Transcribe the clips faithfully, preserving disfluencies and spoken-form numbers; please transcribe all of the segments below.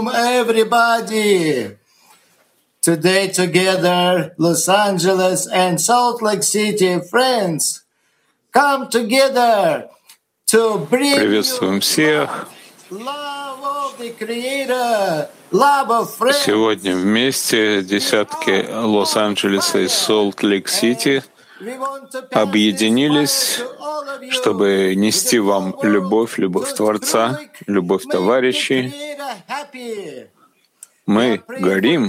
Everybody, today together, Los Angeles and Salt Lake City friends, come together to bring Приветствуем всех. love of the Creator, love of friends. Сегодня вместе десятки Лос-Анджелеса и Солт-Лейк-Сити объединились, чтобы нести вам любовь, любовь Творца, любовь товарищей. Мы горим,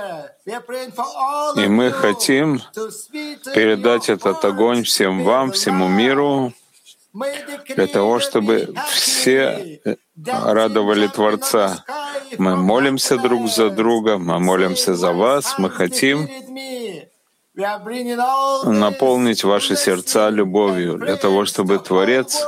и мы хотим передать этот огонь всем вам, всему миру, для того, чтобы все радовали Творца. Мы молимся друг за друга, мы молимся за вас, мы хотим наполнить ваши сердца любовью, для того, чтобы Творец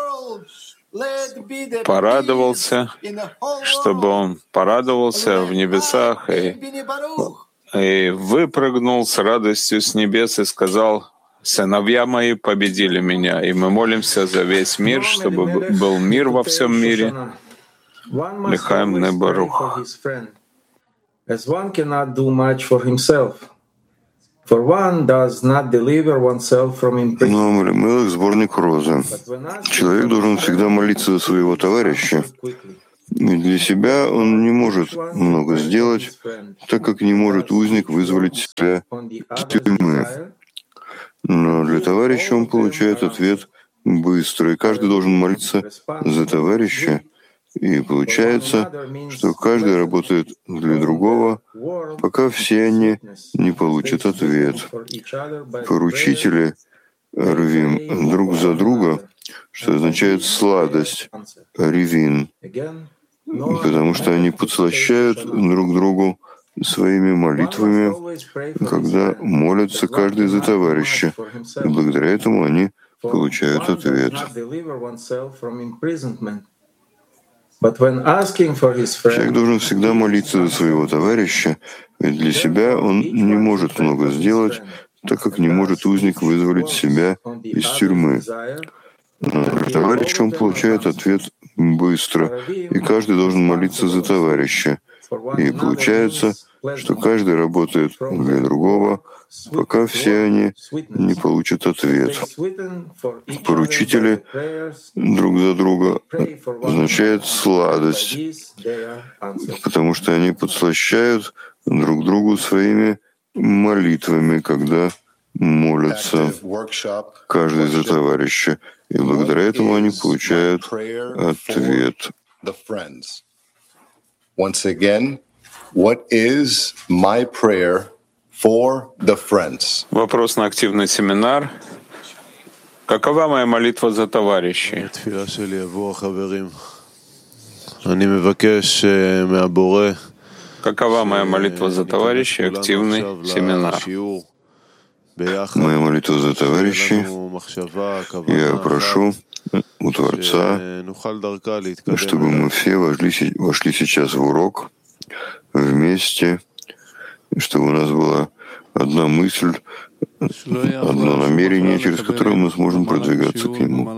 порадовался, чтобы Он порадовался в небесах и, и выпрыгнул с радостью с небес и сказал: «Сыновья мои победили меня». И мы молимся за весь мир, чтобы был мир во всем мире. Лихаим не барух. Номер Мелых, сборник «Розы». Человек должен всегда молиться за своего товарища. И для себя он не может много сделать, так как не может узник вызволить себя из тюрьмы. Но для товарища он получает ответ быстро, и каждый должен молиться за товарища. И получается, что каждый работает для другого, пока все они не получат ответ. Поручители рвим друг за друга, что означает сладость, ревин, потому что они подслащают друг другу своими молитвами, когда молятся каждый за товарища, и благодаря этому они получают ответ. Человек должен всегда молиться за своего товарища, ведь для себя он не может много сделать, так как не может узник вызволить себя из тюрьмы. Но для товарища он получает ответ быстро, и каждый должен молиться за товарища. И получается, что каждый работает для другого, пока все они не получат ответ. Поручители друг за друга означает сладость, потому что они подслащают друг другу своими молитвами, когда молятся каждый за товарища. И благодаря этому они получают ответ. Once again, what is my prayer for the friends? Вопрос на активный семинар. Какова моя молитва за товарищей? Какова моя молитва за товарищей? Активный семинар. Моя молитва за товарищей. Я прошу у Творца, чтобы мы все вошли, вошли сейчас в урок вместе, чтобы у нас была одна мысль, одно намерение, через которое мы сможем продвигаться к Нему.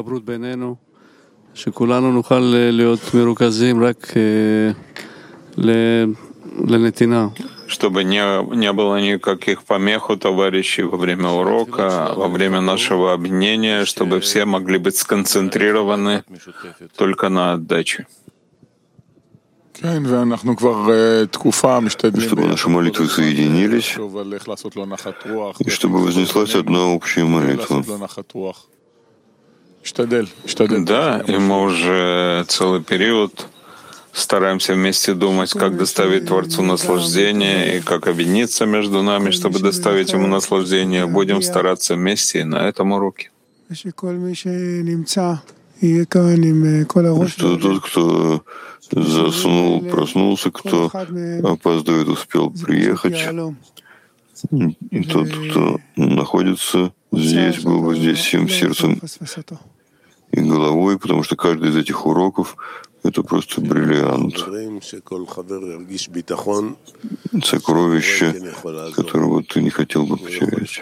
Чтобы не, не было никаких помех у товарищей во время урока, во время нашего объединения, чтобы все могли быть сконцентрированы только на отдаче. Чтобы наши молитвы соединились, и чтобы вознеслась одна общая молитва. Да, и мы уже целый период стараемся вместе думать, как доставить Творцу наслаждение и как объединиться между нами, чтобы доставить Ему наслаждение. Будем стараться вместе и на этом уроке. Что тот, кто заснул, проснулся, кто опаздывает, успел приехать, и тот, кто находится здесь, был бы здесь всем сердцем и головой, потому что каждый из этих уроков Это просто бриллиант, сокровище, которого ты не хотел бы потерять.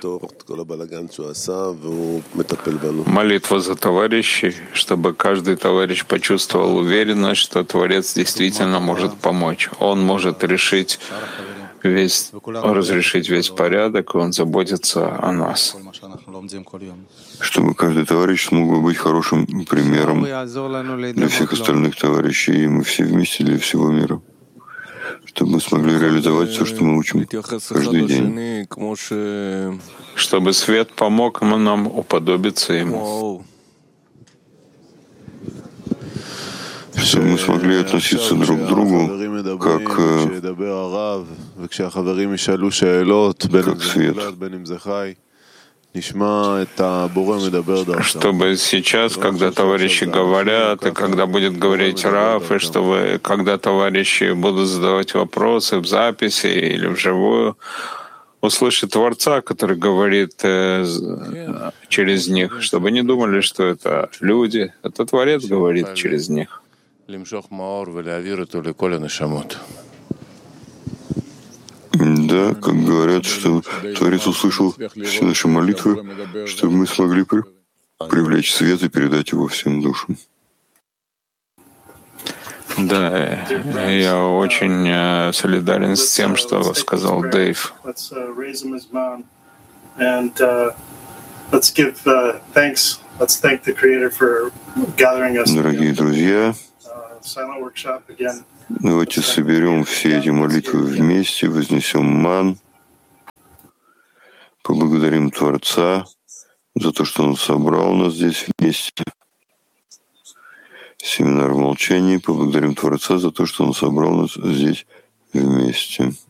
Молитва за товарищей, чтобы каждый товарищ почувствовал уверенность, что Творец действительно может помочь. Он может решить весь, разрешить весь порядок, и он заботится о нас. Чтобы каждый товарищ смог бы быть хорошим примером для всех остальных товарищей, и мы все вместе для всего мира. Чтобы мы смогли реализовать все, что мы учим каждый день. Чтобы свет помог нам уподобиться ему. Чтобы мы смогли относиться друг к другу как, как свет. Чтобы сейчас, когда товарищи говорят, и когда будет говорить Рав, и чтобы, когда товарищи будут задавать вопросы в записи или вживую, услышать Творца, который говорит э, через них, чтобы не думали, что это люди, это Творец говорит через них. Да, как говорят, что Творец услышал все наши молитвы, чтобы мы смогли при... привлечь свет и передать его всем душам. Да, я очень э, солидарен с тем, что сказал Дэйв. Дорогие друзья, давайте соберем все эти молитвы вместе, вознесем ман, поблагодарим Творца за то, что Он собрал нас здесь вместе. Семинар в молчании. Поблагодарим Творца за то, что Он собрал нас здесь вместе.